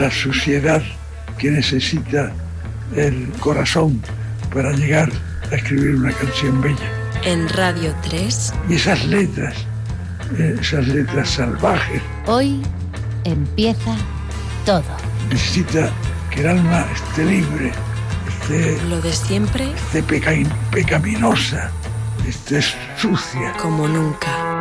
la suciedad que necesita el corazón para llegar a escribir una canción bella. En Radio 3. Y esas letras salvajes. Hoy empieza todo. Necesita que el alma esté libre, Lo de siempre. esté pecaminosa, esté sucia. Como nunca.